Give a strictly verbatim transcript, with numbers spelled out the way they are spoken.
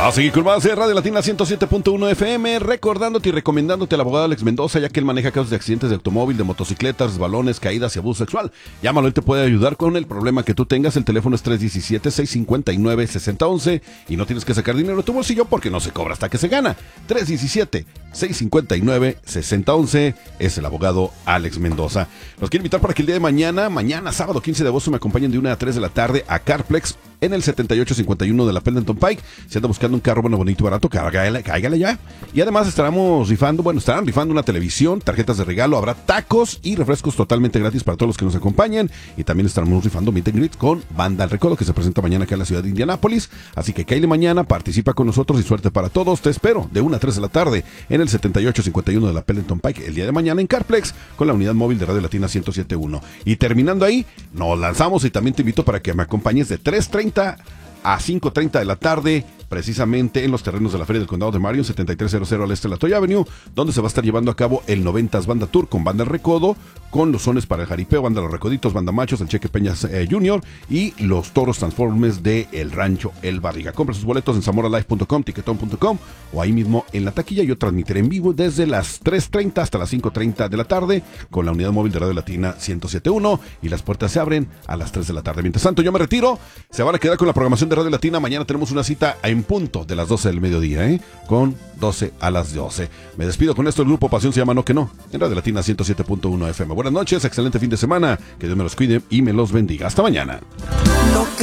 Vamos a seguir con más de Radio Latina ciento siete punto uno F M, recordándote y recomendándote al abogado Alex Mendoza, ya que él maneja casos de accidentes de automóvil, de motocicletas, balones, caídas y abuso sexual. Llámalo, él te puede ayudar con el problema que tú tengas. El teléfono es tres uno siete, seis cinco nueve, seis cero uno uno y no tienes que sacar dinero de tu bolsillo porque no se cobra hasta que se gana. tres uno siete, seis cinco nueve, seis cero uno uno es el abogado Alex Mendoza. Los quiero invitar para que el día de mañana, mañana sábado quince de agosto, me acompañen de una a tres de la tarde a Carplex en el setenta y ocho cincuenta y uno de la Pendleton Pike. Si anda buscando un carro bueno, bonito y barato, cáigale, cáigale ya. Y además estaremos rifando, bueno, estarán rifando una televisión, tarjetas de regalo, habrá tacos y refrescos totalmente gratis para todos los que nos acompañen. Y también estaremos rifando Meet and Greet con Banda El Recodo, que se presenta mañana acá en la ciudad de Indianápolis. Así que cáigale mañana, participa con nosotros y suerte para todos. Te espero de una a tres de la tarde en el setenta y ocho cincuenta y uno de la Pendleton Pike el día de mañana en Carplex con la unidad móvil de Radio Latina ciento siete punto uno. Y terminando ahí, nos lanzamos y también te invito para que me acompañes de tres treinta a cinco treinta de la tarde, precisamente en los terrenos de la Feria del Condado de Marion, setenta y tres cero cero al este de la Toy Avenue, donde se va a estar llevando a cabo el noventas Banda Tour con Banda El Recodo, con los sones para el jaripeo, Banda Los Recoditos, Banda Machos, el Cheque Peñas eh, Junior y los Toros Transformes de El Rancho El Barriga. Compra sus boletos en zamora live punto com, tiquetón punto com o ahí mismo en la taquilla. Yo transmitiré en vivo desde las tres treinta hasta las cinco treinta de la tarde con la unidad móvil de Radio Latina ciento siete punto uno y las puertas se abren a las tres de la tarde. Mientras tanto, yo me retiro. Se van a quedar con la programación de Radio Latina. Mañana tenemos una cita en punto de las doce del mediodía, ¿eh? Con doce a las doce. Me despido con esto. El grupo Pasión se llama No Que No en Radio Latina ciento siete punto uno F M. Buenas noches, excelente fin de semana. Que Dios me los cuide y me los bendiga. Hasta mañana.